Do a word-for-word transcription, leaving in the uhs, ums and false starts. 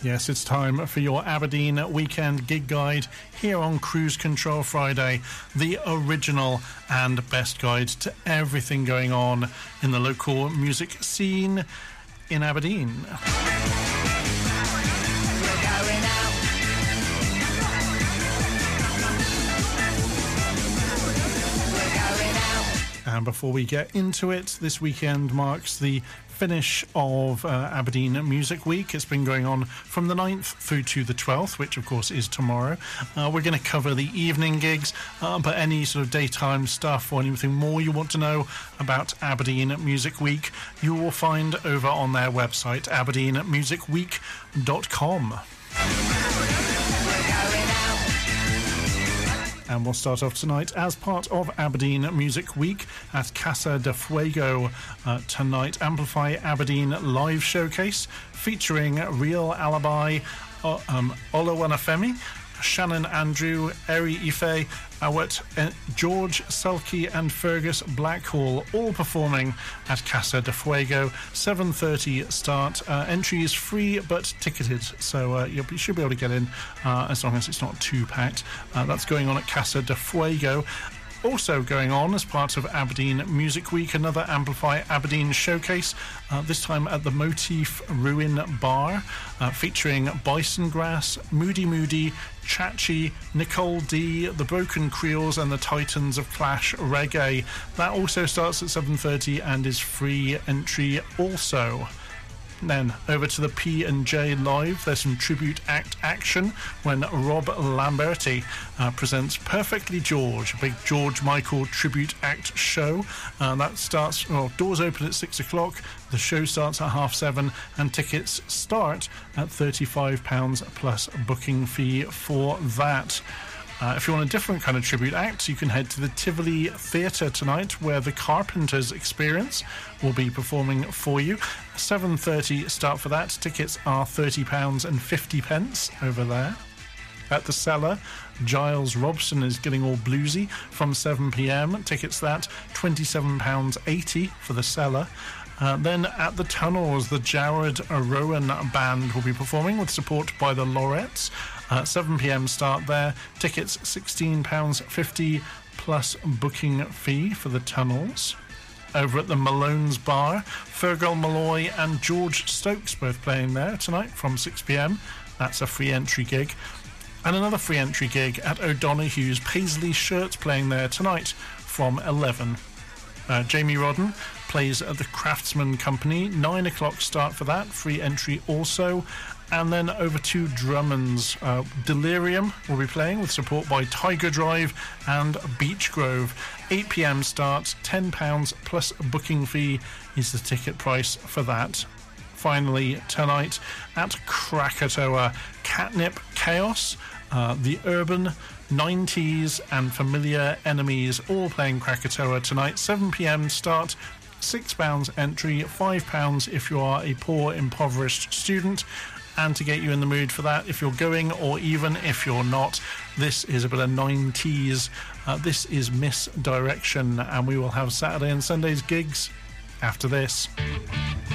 Yes, it's time for your Aberdeen Weekend Gig Guide here on Cruise Control Friday, the original and best guide to everything going on in the local music scene in Aberdeen. And before we get into it, this weekend marks the finish of uh, Aberdeen Music Week. It's been going on from the ninth through to the twelfth, which of course is tomorrow. Uh, we're going to cover the evening gigs, uh, but any sort of daytime stuff or anything more you want to know about Aberdeen Music Week, you will find over on their website, aberdeen music week dot com. And we'll start off tonight as part of Aberdeen Music Week at Casa de Fuego. Uh, tonight, Amplify Aberdeen live showcase featuring Real Alibi, uh, um, Oluwanifemi, Shannon Andrew, Eri Ife, Awet, uh, George Selke and Fergus Blackhall, all performing at Casa de Fuego. seven thirty start. Uh, entry is free but ticketed, so uh, you should be able to get in uh, as long as it's not too packed. Uh, that's going on at Casa de Fuego. Also going on as part of Aberdeen Music Week, another Amplify Aberdeen showcase, uh, this time at the Motif Ruin Bar, uh, featuring Bison Grass, Moody Moody, Chachi, Nicole D, The Broken Creoles and the Titans of Clash Reggae. That also starts at seven thirty and is free entry also. Then over to the P and J Live. There's some tribute act action when Rob Lamberti uh, presents Perfectly George, a big George Michael tribute act show. Uh, that starts, well, doors open at six o'clock. The show starts at half seven, and tickets start at thirty-five pounds plus booking fee for that. Uh, if you want a different kind of tribute act, you can head to the Tivoli Theatre tonight, where the Carpenters Experience will be performing for you. seven thirty start for that. Tickets are thirty pounds and fifty pence over there. At the Cellar, Giles Robson is getting all bluesy from seven p.m. Tickets that, twenty-seven pounds eighty for the Cellar. Uh, then at the Tunnels, the Jared Rowan Band will be performing with support by the Lorettes. Uh, seven p.m. start there. Tickets sixteen pounds fifty plus booking fee for the Tunnels. Over at the Malone's Bar, Fergal Malloy and George Stokes both playing there tonight from six p.m. That's a free entry gig. And another free entry gig at O'Donoghue's, Paisley Shirt playing there tonight from eleven. Uh, Jamie Rodden plays at the Craftsman Company. nine o'clock start for that. Free entry also. And then over to Drummond's. Uh, Delirium will be playing with support by Tiger Drive and Beach Grove. eight p.m. start. ten pounds plus booking fee is the ticket price for that. Finally, tonight at Krakatoa, Catnip Chaos, uh, The Urban, nineties and Familiar Enemies, all playing Krakatoa tonight. seven p.m. start, six pounds entry, five pounds if you are a poor, impoverished student. And to get you in the mood for that, if you're going or even if you're not, this is a bit of nineties. Uh, this is Misdirection, and we will have Saturday and Sunday's gigs after this.